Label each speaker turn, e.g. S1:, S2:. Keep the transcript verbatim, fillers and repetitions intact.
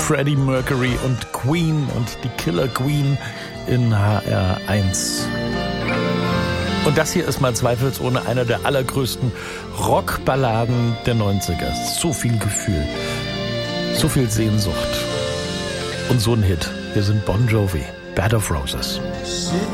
S1: Freddie Mercury und Queen und die Killer Queen in H R eins. Und das hier ist mal zweifelsohne einer der allergrößten Rockballaden der neunziger. So viel Gefühl, so viel Sehnsucht und so ein Hit. Wir sind Bon Jovi, Bed of Roses.
S2: Sitting